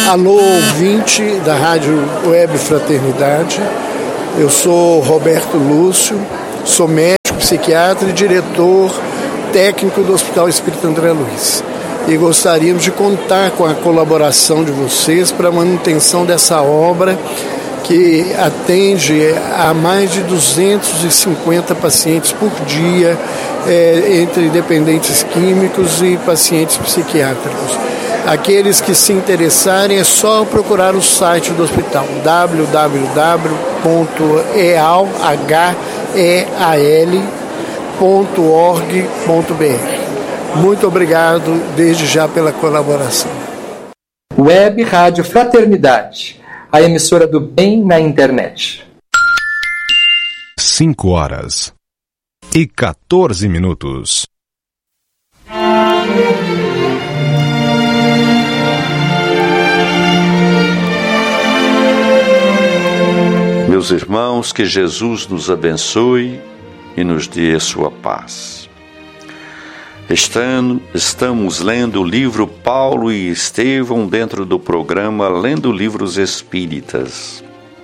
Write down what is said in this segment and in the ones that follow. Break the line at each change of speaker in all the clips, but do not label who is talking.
Alô, ouvinte da Rádio Web Fraternidade. Eu sou Roberto Lúcio, sou médico, psiquiatra e diretor técnico do Hospital Espírita André Luiz. E gostaríamos de contar com a colaboração de vocês para a manutenção dessa obra que atende a mais de 250 pacientes por dia, entre dependentes químicos e pacientes psiquiátricos. Aqueles que se interessarem é só procurar o site do hospital www.eal.org.br. Muito obrigado desde já pela colaboração.
Web Rádio Fraternidade, a emissora do bem na internet.
5h14.
Meus irmãos, que Jesus nos abençoe e nos dê a sua paz. Estamos lendo o livro Paulo e Estevão dentro do programa Lendo Livros Espíritas.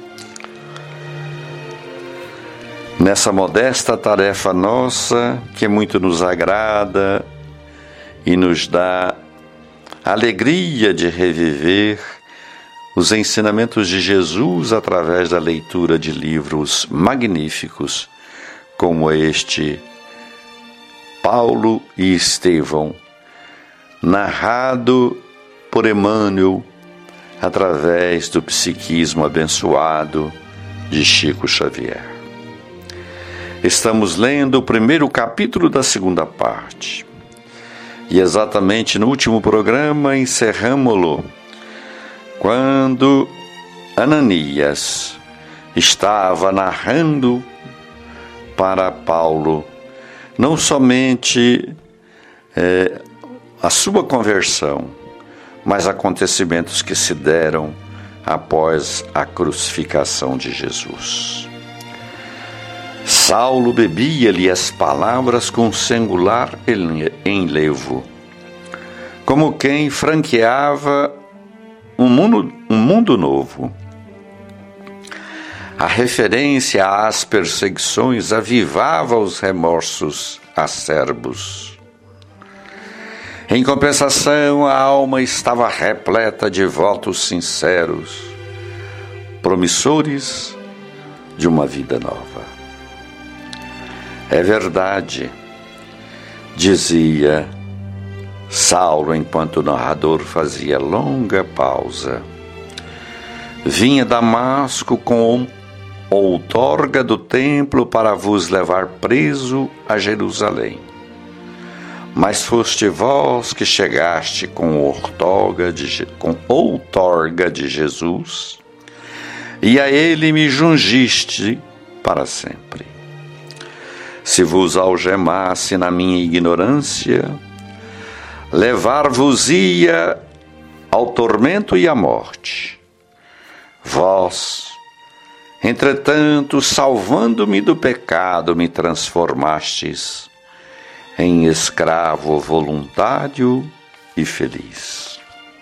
Nessa modesta tarefa nossa, que muito nos agrada e nos dá alegria de reviver os ensinamentos de Jesus através da leitura de livros magníficos como este Paulo e Estevão, narrado por Emmanuel através do psiquismo abençoado de Chico Xavier. Estamos lendo o primeiro capítulo da segunda parte e exatamente no último programa encerramo-lo quando Ananias estava narrando para Paulo não somente a sua conversão, mas acontecimentos que se deram após a crucificação de Jesus. Saulo bebia-lhe as palavras com singular enlevo, como quem franqueava um mundo novo. A referência às perseguições avivava os remorsos acerbos. Em compensação, a alma estava repleta de votos sinceros, promissores de uma vida nova. É verdade, dizia Saulo enquanto o narrador fazia longa pausa. Vinha Damasco com outorga do templo para vos levar preso a Jerusalém. Mas foste vós que chegaste com outorga de Jesus, e a ele me jungiste para sempre. Se vos algemasse na minha ignorância, levar-vos-ia ao tormento e à morte. Vós, entretanto, salvando-me do pecado, me transformastes em escravo voluntário e feliz.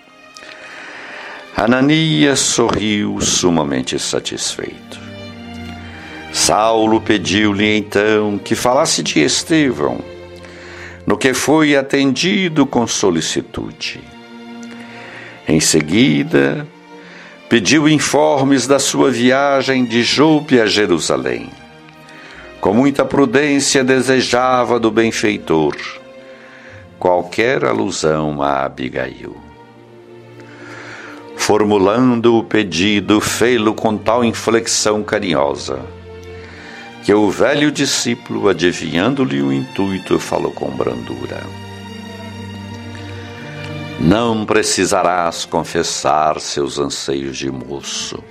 Ananias sorriu sumamente satisfeito. Saulo pediu-lhe então que falasse de Estevão, no que foi atendido com solicitude. Em seguida, pediu informes da sua viagem de Jope a Jerusalém. Com muita prudência desejava do benfeitor qualquer alusão a Abigail. Formulando o pedido, fê-lo com tal inflexão carinhosa, que o velho discípulo, adivinhando-lhe o intuito, falou com brandura. Não precisarás confessar seus anseios de moço.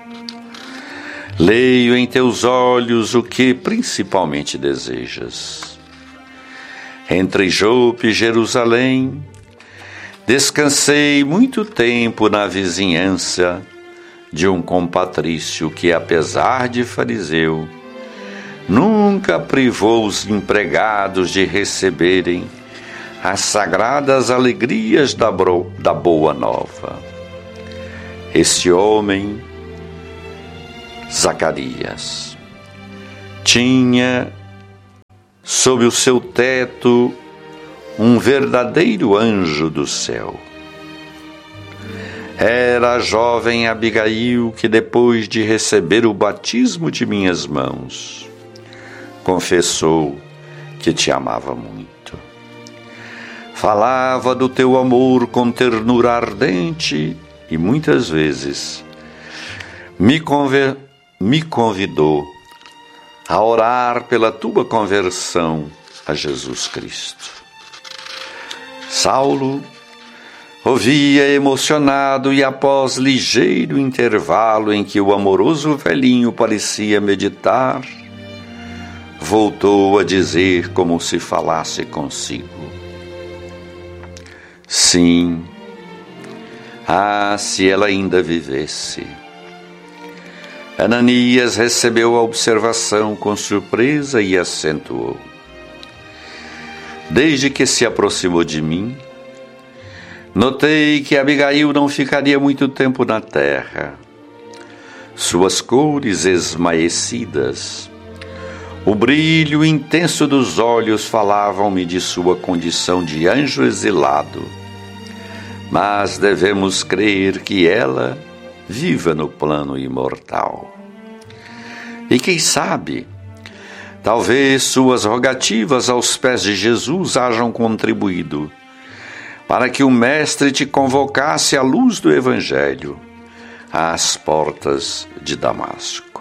Leio em teus olhos o que principalmente desejas. Entre Jope e Jerusalém, descansei muito tempo na vizinhança de um compatrício que, apesar de fariseu, nunca privou os empregados de receberem as sagradas alegrias da boa nova. Esse homem, Zacarias, tinha sob o seu teto um verdadeiro anjo do céu. Era a jovem Abigail que, depois de receber o batismo de minhas mãos, confessou que te amava muito. Falava do teu amor com ternura ardente e muitas vezes me convidou a orar pela tua conversão a Jesus Cristo. Saulo ouvia emocionado e, após ligeiro intervalo em que o amoroso velhinho parecia meditar, voltou a dizer como se falasse consigo: sim, se ela ainda vivesse. Ananias recebeu a observação com surpresa e acentuou: desde que se aproximou de mim, notei que Abigail não ficaria muito tempo na terra. Suas cores esmaecidas, o brilho intenso dos olhos falavam-me de sua condição de anjo exilado. Mas devemos crer que ela viva no plano imortal. E quem sabe, talvez suas rogativas aos pés de Jesus hajam contribuído para que o Mestre te convocasse à luz do Evangelho, às portas de Damasco.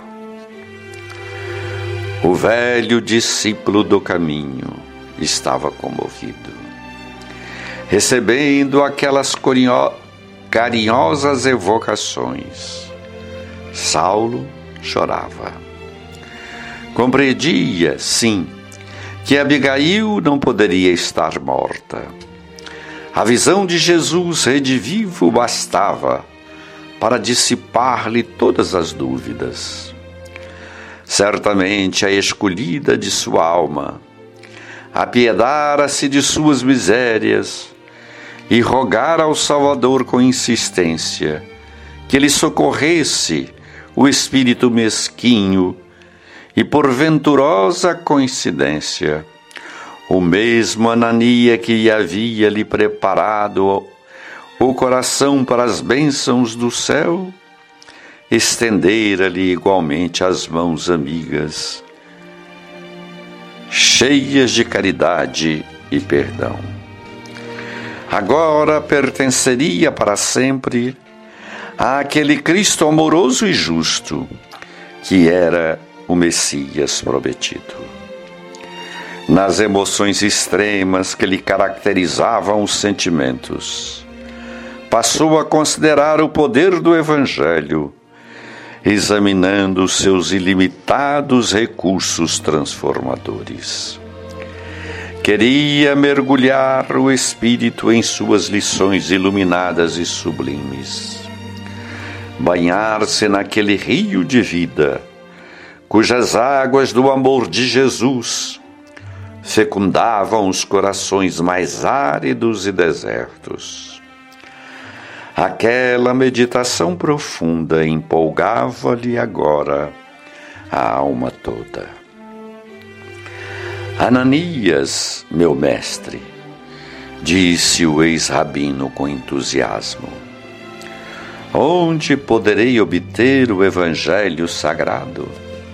O velho discípulo do caminho estava comovido, recebendo aquelas carinhosas evocações. Saulo chorava. Compreendia, sim, que Abigail não poderia estar morta. A visão de Jesus redivivo bastava para dissipar-lhe todas as dúvidas. Certamente a escolhida de sua alma apiedara-se de suas misérias e rogara ao Salvador com insistência que lhe socorresse o espírito mesquinho e, por venturosa coincidência, o mesmo Anania que havia lhe preparado o coração para as bênçãos do céu, estendera-lhe igualmente as mãos amigas, cheias de caridade e perdão. Agora pertenceria para sempre àquele Cristo amoroso e justo, que era o Messias prometido. Nas emoções extremas que lhe caracterizavam os sentimentos, passou a considerar o poder do Evangelho, examinando os seus ilimitados recursos transformadores. Queria mergulhar o espírito em suas lições iluminadas e sublimes, banhar-se naquele rio de vida, cujas águas do amor de Jesus fecundavam os corações mais áridos e desertos. Aquela meditação profunda empolgava-lhe agora a alma toda. Ananias, meu mestre, disse o ex-rabino com entusiasmo, onde poderei obter o Evangelho Sagrado?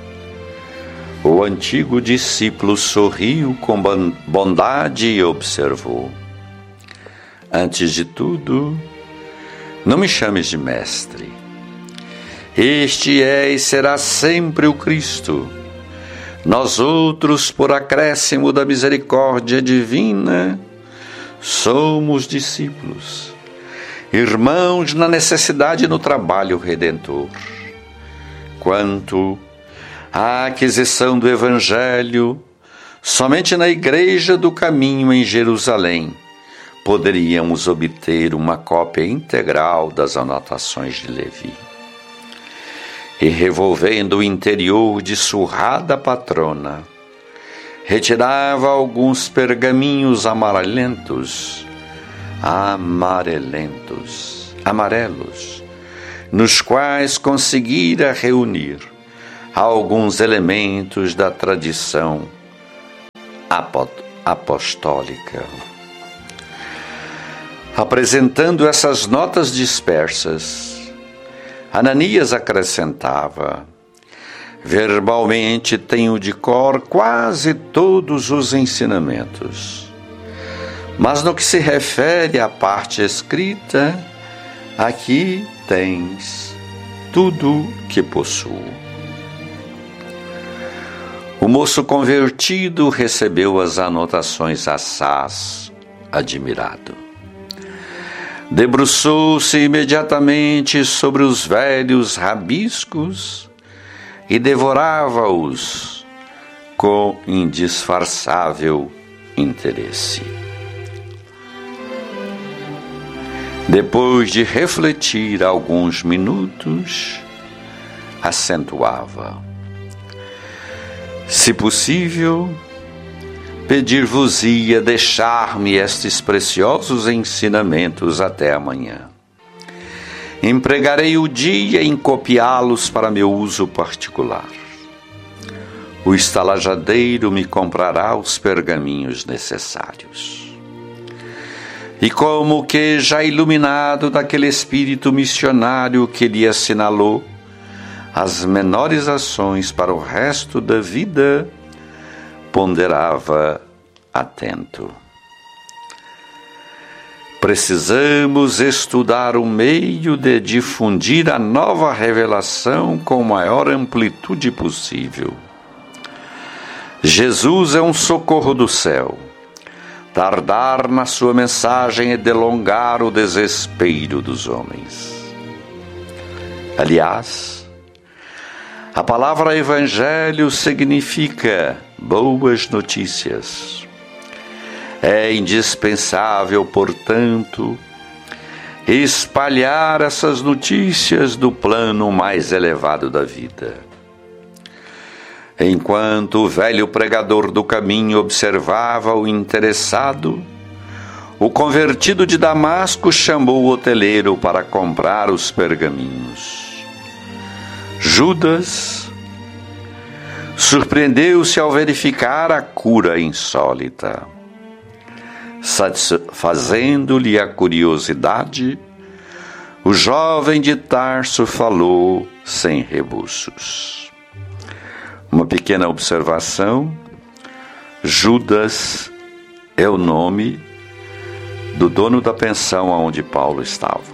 O antigo discípulo sorriu com bondade e observou: antes de tudo, não me chames de mestre. Este é e será sempre o Cristo. Nós outros, por acréscimo da misericórdia divina, somos discípulos, irmãos na necessidade e no trabalho redentor. Quanto à aquisição do Evangelho, somente na Igreja do Caminho em Jerusalém poderíamos obter uma cópia integral das anotações de Levi. E, revolvendo o interior de surrada patrona, retirava alguns pergaminhos amarelos, nos quais conseguira reunir alguns elementos da tradição apostólica. Apresentando essas notas dispersas, Ananias acrescentava: verbalmente tenho de cor quase todos os ensinamentos, mas no que se refere à parte escrita, aqui tens tudo que possuo. O moço convertido recebeu as anotações assaz, admirado. Debruçou-se imediatamente sobre os velhos rabiscos e devorava-os com indisfarçável interesse. Depois de refletir alguns minutos, acentuava: se possível, pedir-vos-ia deixar-me estes preciosos ensinamentos até amanhã. Empregarei o dia em copiá-los para meu uso particular. O estalajadeiro me comprará os pergaminhos necessários. E como que já iluminado daquele espírito missionário que lhe assinalou as menores ações para o resto da vida, ponderava atento: precisamos estudar o meio de difundir a nova revelação com maior amplitude possível. Jesus é um socorro do céu. Tardar na sua mensagem é delongar o desespero dos homens. Aliás, a palavra evangelho significa boas notícias. É indispensável, portanto, espalhar essas notícias do plano mais elevado da vida. Enquanto o velho pregador do caminho observava o interessado, o convertido de Damasco chamou o hoteleiro para comprar os pergaminhos. Judas surpreendeu-se ao verificar a cura insólita. Satisfazendo-lhe a curiosidade, o jovem de Tarso falou sem rebuços. Uma pequena observação: Judas é o nome do dono da pensão onde Paulo estava.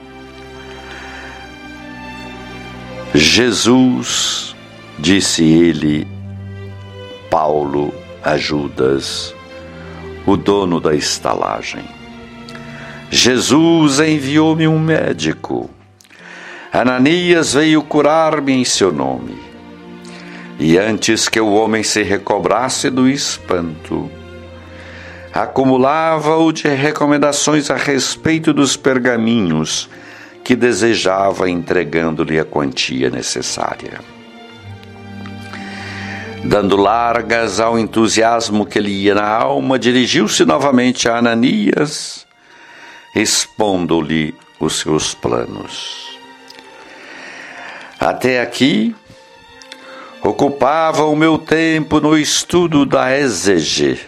Jesus, disse ele, Paulo, a Judas, o dono da estalagem. Jesus enviou-me um médico. Ananias veio curar-me em seu nome. E antes que o homem se recobrasse do espanto, acumulava-o de recomendações a respeito dos pergaminhos que desejava, entregando-lhe a quantia necessária. Dando largas ao entusiasmo que lhe ia na alma, dirigiu-se novamente a Ananias, expondo-lhe os seus planos. Até aqui, ocupava o meu tempo no estudo da exegese,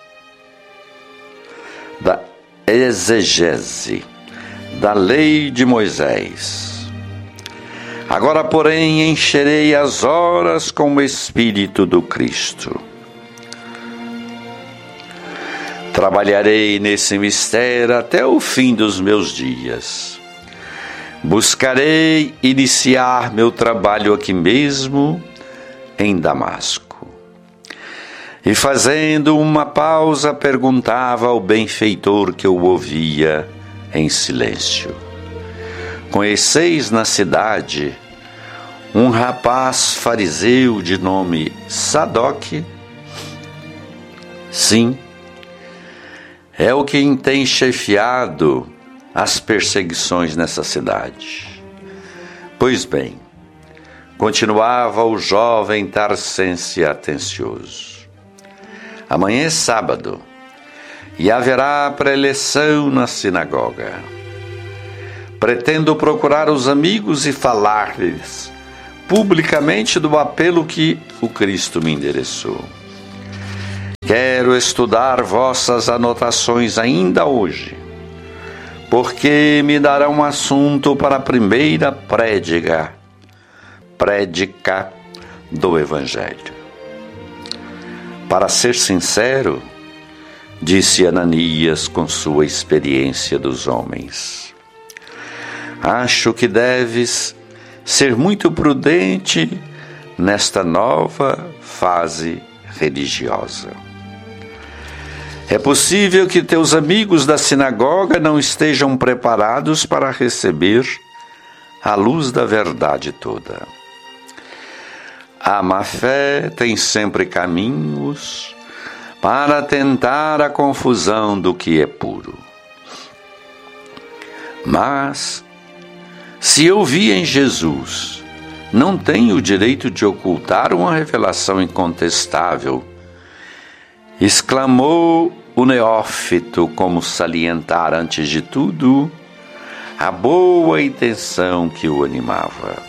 da lei de Moisés. Agora, porém, encherei as horas com o Espírito do Cristo. Trabalharei nesse mistério até o fim dos meus dias. Buscarei iniciar meu trabalho aqui mesmo, em Damasco. E fazendo uma pausa, perguntava ao benfeitor que o ouvia em silêncio: conheceis na cidade um rapaz fariseu de nome Sadoc? Sim, é o que tem chefiado as perseguições nessa cidade. Pois bem, continuava o jovem tarcense atencioso, amanhã é sábado e haverá preleção na sinagoga. pretendo procurar os amigos e falar-lhes publicamente do apelo que o Cristo me endereçou. Quero estudar vossas anotações ainda hoje, porque me dará um assunto para a primeira prédica do Evangelho. Para ser sincero, disse Ananias com sua experiência dos homens, acho que deves ser muito prudente nesta nova fase religiosa. É possível que teus amigos da sinagoga não estejam preparados para receber a luz da verdade toda. A má-fé tem sempre caminhos para tentar a confusão do que é puro. Mas, se eu vi em Jesus, não tenho o direito de ocultar uma revelação incontestável, exclamou o neófito, como salientar antes de tudo a boa intenção que o animava.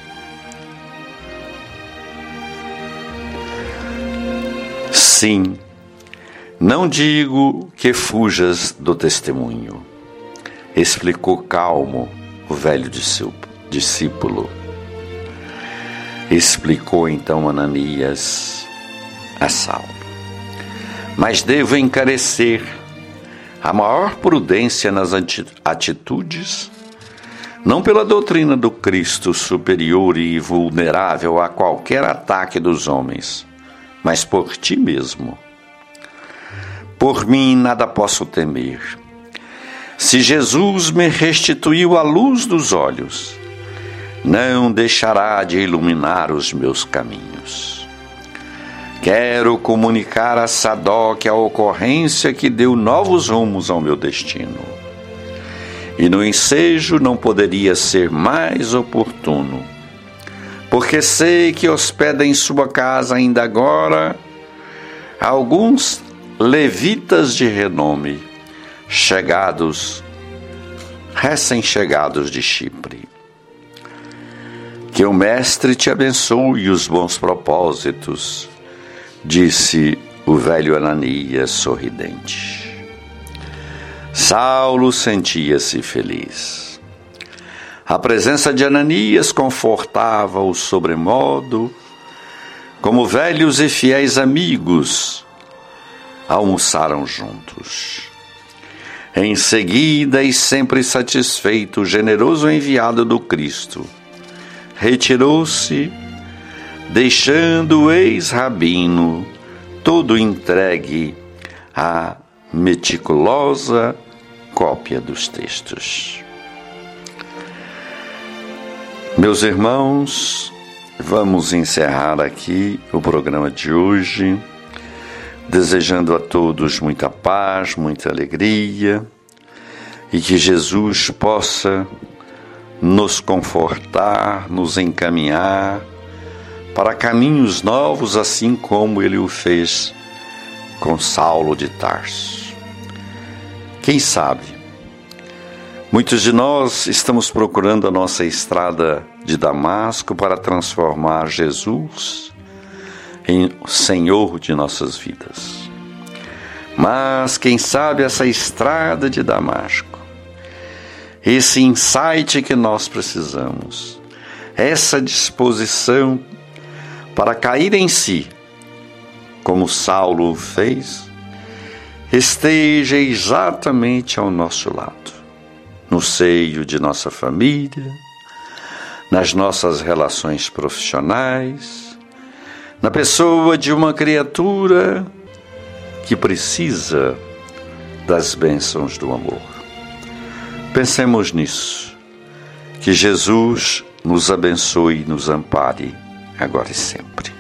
Sim, não digo que fujas do testemunho, explicou calmo o velho discípulo. Explicou então Ananias a Saulo. Mas devo encarecer a maior prudência nas atitudes, não pela doutrina do Cristo superior e vulnerável a qualquer ataque dos homens, mas por ti mesmo. Por mim nada posso temer. Se Jesus me restituiu a luz dos olhos, não deixará de iluminar os meus caminhos. Quero comunicar a Sadoc a ocorrência que deu novos rumos ao meu destino. E no ensejo não poderia ser mais oportuno, porque sei que hospeda em sua casa ainda agora alguns levitas de renome, recém-chegados de Chipre. Que o Mestre te abençoe os bons propósitos, disse o velho Ananias sorridente. Saulo sentia-se feliz. A presença de Ananias confortava-o sobremodo, como velhos e fiéis amigos almoçaram juntos. Em seguida, e sempre satisfeito, o generoso enviado do Cristo retirou-se, deixando o ex-rabino todo entregue à meticulosa cópia dos textos. Meus irmãos, vamos encerrar aqui o programa de hoje, desejando a todos muita paz, muita alegria, e que Jesus possa nos confortar, nos encaminhar para caminhos novos, assim como ele o fez com Saulo de Tarso. Quem sabe, muitos de nós estamos procurando a nossa estrada de Damasco para transformar Jesus em Senhor de nossas vidas. Mas, quem sabe, essa estrada de Damasco, esse insight que nós precisamos, essa disposição para cair em si, como Saulo fez, esteja exatamente ao nosso lado, no seio de nossa família, nas nossas relações profissionais, na pessoa de uma criatura que precisa das bênçãos do amor. Pensemos nisso. Que Jesus nos abençoe e nos ampare agora e sempre.